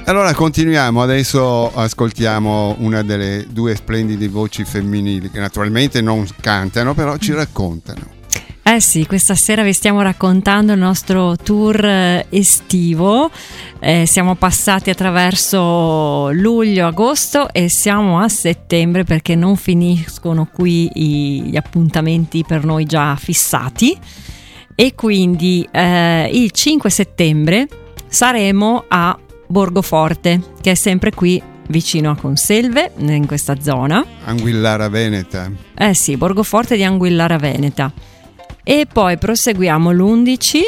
Allora continuiamo, adesso ascoltiamo una delle due splendide voci femminili che naturalmente non cantano, però ci raccontano. Eh sì, questa sera vi stiamo raccontando il nostro tour estivo. Siamo passati attraverso luglio, agosto e siamo a settembre perché non finiscono qui gli appuntamenti per noi già fissati. E quindi il 5 settembre saremo a Borgoforte, che è sempre qui vicino a Conselve, in questa zona. Anguillara Veneta. Sì, Borgoforte di Anguillara Veneta. E poi proseguiamo l'11.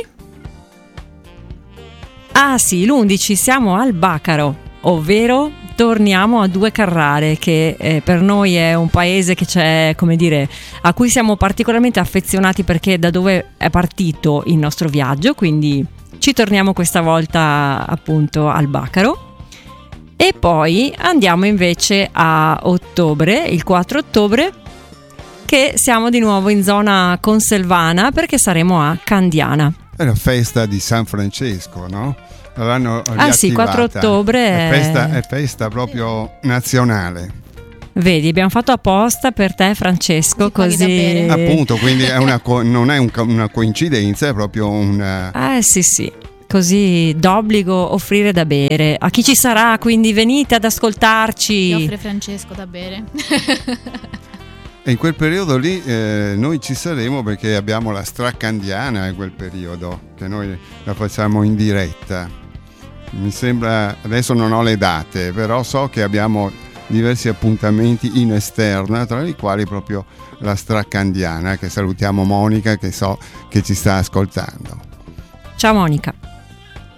L'11 siamo al Bacaro, ovvero torniamo a Due Carrare, che per noi è un paese che c'è, come dire, a cui siamo particolarmente affezionati perché è da dove è partito il nostro viaggio, quindi ci torniamo questa volta appunto al Bacaro. E poi andiamo invece a ottobre, il 4 ottobre, che siamo di nuovo in zona conselvana perché saremo a Candiana. È la festa di San Francesco, no? L'hanno riattivata. Sì, 4 ottobre è festa proprio nazionale. Vedi, abbiamo fatto apposta per te, Francesco, così appunto, quindi non è una coincidenza, è proprio un sì, così d'obbligo offrire da bere a chi ci sarà, quindi venite ad ascoltarci. Ti offre Francesco da bere. E in quel periodo lì noi ci saremo perché abbiamo la Stracandiana in quel periodo, che noi la facciamo in diretta. Mi sembra, adesso non ho le date, però so che abbiamo diversi appuntamenti in esterna, tra i quali proprio la Stracandiana, che salutiamo Monica, che so che ci sta ascoltando. Ciao Monica.